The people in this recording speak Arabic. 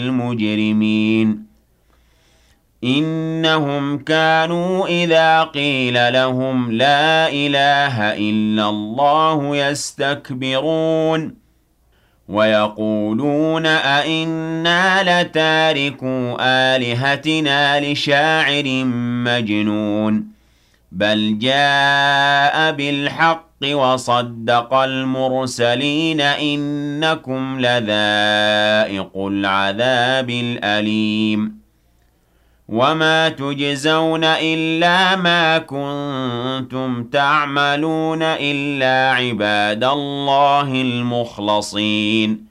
المجرمين إنهم كانوا إذا قيل لهم لا إله إلا الله يستكبرون ويقولون أئنا لتاركو آلهتنا لشاعر مجنون بل جاء بالحق وصدق المرسلين إنكم لذائق العذاب الأليم وما تجزون إلا ما كنتم تعملون إلا عباد الله المخلصين